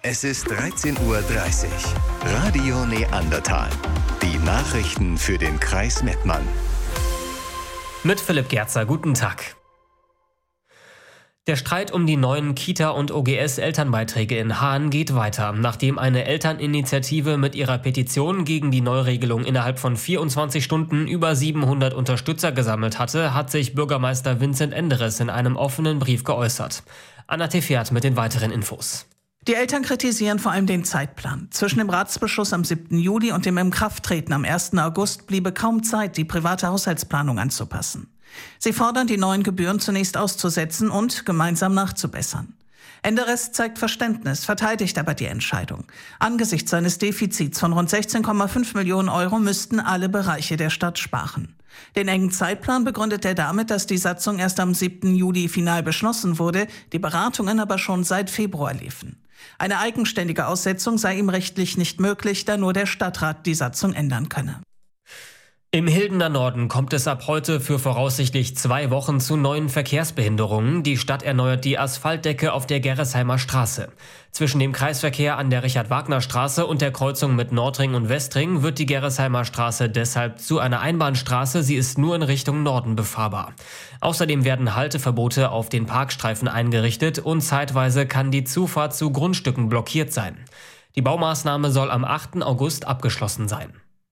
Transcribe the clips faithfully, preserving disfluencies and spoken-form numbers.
Es ist dreizehn Uhr dreißig. Radio Neandertal. Die Nachrichten für den Kreis Mettmann. Mit Philipp Gerzer, guten Tag. Der Streit um die neuen Kita- und O G S-Elternbeiträge in Haan geht weiter, nachdem eine Elterninitiative mit ihrer Petition gegen die Neuregelung innerhalb von vierundzwanzig Stunden über siebenhundert Unterstützer gesammelt hatte, hat sich Bürgermeister Vincent Enderes in einem offenen Brief geäußert. Anna Tefert mit den weiteren Infos. Die Eltern kritisieren vor allem den Zeitplan. Zwischen dem Ratsbeschluss am siebten Juli und dem Inkrafttreten am ersten August bliebe kaum Zeit, die private Haushaltsplanung anzupassen. Sie fordern, die neuen Gebühren zunächst auszusetzen und gemeinsam nachzubessern. Enderes zeigt Verständnis, verteidigt aber die Entscheidung. Angesichts seines Defizits von rund sechzehn Komma fünf Millionen Euro müssten alle Bereiche der Stadt sparen. Den engen Zeitplan begründet er damit, dass die Satzung erst am siebten Juli final beschlossen wurde, die Beratungen aber schon seit Februar liefen. Eine eigenständige Aussetzung sei ihm rechtlich nicht möglich, da nur der Stadtrat die Satzung ändern könne. Im Hildener Norden kommt es ab heute für voraussichtlich zwei Wochen zu neuen Verkehrsbehinderungen. Die Stadt erneuert die Asphaltdecke auf der Gerresheimer Straße. Zwischen dem Kreisverkehr an der Richard-Wagner-Straße und der Kreuzung mit Nordring und Westring wird die Gerresheimer Straße deshalb zu einer Einbahnstraße. Sie ist nur in Richtung Norden befahrbar. Außerdem werden Halteverbote auf den Parkstreifen eingerichtet und zeitweise kann die Zufahrt zu Grundstücken blockiert sein. Die Baumaßnahme soll am achten August abgeschlossen sein.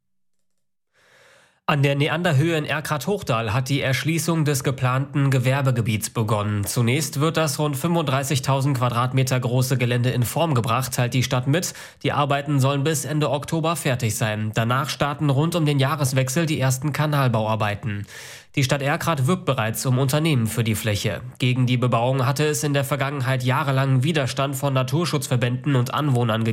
An der Neanderhöhe in Erkrath-Hochdal hat die Erschließung des geplanten Gewerbegebiets begonnen. Zunächst wird das rund fünfunddreißigtausend Quadratmeter große Gelände in Form gebracht, teilt die Stadt mit. Die Arbeiten sollen bis Ende Oktober fertig sein. Danach starten rund um den Jahreswechsel die ersten Kanalbauarbeiten. Die Stadt Erkrath wirbt bereits um Unternehmen für die Fläche. Gegen die Bebauung hatte es in der Vergangenheit jahrelang Widerstand von Naturschutzverbänden und Anwohnern gegeben.